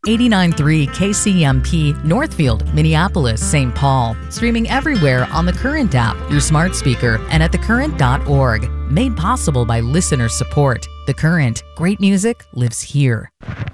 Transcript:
89.3 KCMP, Northfield, Minneapolis, St. Paul. Streaming everywhere on the Current app, your smart speaker, and at thecurrent.org. Made possible by listener support. The Current. Great music lives here.